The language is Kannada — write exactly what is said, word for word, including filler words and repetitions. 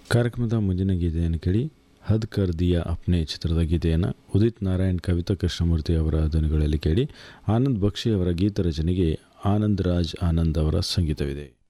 ಕಾರ್ಯಕ್ರಮದ ಮುಂದಿನ ಗೀತೆಯನ್ನು ಕೇಳಿ. ಹದ್ ಕರ್ ದಿಯಾ ಅಪ್ನೆ ಚಿತ್ರದ ಗೀತೆಯನ್ನು ಉದಿತ್ ನಾರಾಯಣ್, ಕವಿತಾ ಕೃಷ್ಣಮೂರ್ತಿ ಅವರ ಧ್ವನಿಗಳಲ್ಲಿ ಕೇಳಿ. ಆನಂದ್ ಬಕ್ಷಿ ಅವರ ಗೀತ ರಚನೆಗೆ ಆನಂದ್ ರಾಜ್ ಆನಂದ್ ಅವರ ಸಂಗೀತವಿದೆ.